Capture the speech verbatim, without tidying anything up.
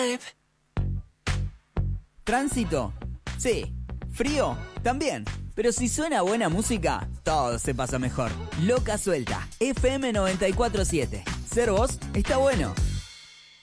vibe. ¿Tránsito? Sí. ¿Frío? También. Pero si suena buena música, todo se pasa mejor. Loca Suelta, F M noventa y cuatro punto siete. Ser vos está bueno.